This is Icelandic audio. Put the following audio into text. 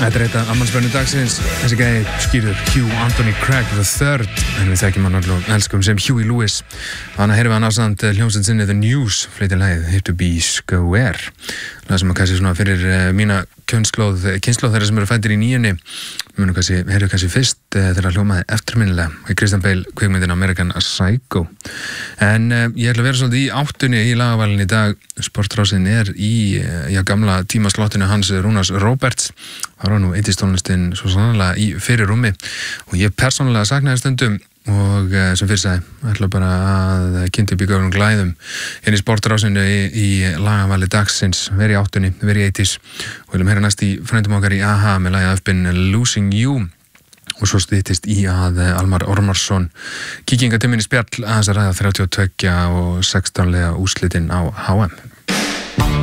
Þetta eitt af afmælisbörnum dagsins. Þessi gæði skýrður Hugh Anthony Craig III, en við þekkjum hann og elskum sem Huey Lewis. Þannig heyrðum við hann ásamt hljómsveit sinni The News, flytja lagið Hip to be Square. Það sem að kannski svona fyrir mína kynnslóð þeirra sem eru fæddir í nýjunni heyrðu kannski fyrst þegar hljómaði eftirminnilega í Christian Bale kvikmyndin American Psycho. En ég ætla að vera svolítið í áttunni í lagavalinn í dag. Sportrásin í gamla tímaslottinu hans Rúnars Róberts. Það var nú einstónlistin svo sannarlega í fyrirrúmi og ég persónulega saknaði stundum og sem fyrir sagði, ætla bara að kynnti upp í göfum glæðum inn í sportrásinu í lagavali dagsins, veri í áttunni, veri í 80s og viljum heyra næst í frendum okkar í AHA með lagið I've been losing you og svo styttist í að Almar Ormarsson kíkinga til minni spjall að þess að ræða 32 og 16 úrslitin á HM.